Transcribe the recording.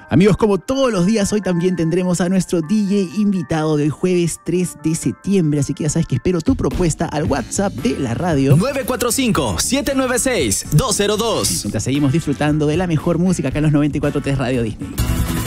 Amigos, como todos los días, hoy también tendremos a nuestro DJ invitado del jueves 3 de septiembre. Así que ya sabes que espero tu propuesta al WhatsApp de la radio 945-796-202. Mientras seguimos disfrutando de la mejor música acá en los 94.3 Radio Disney.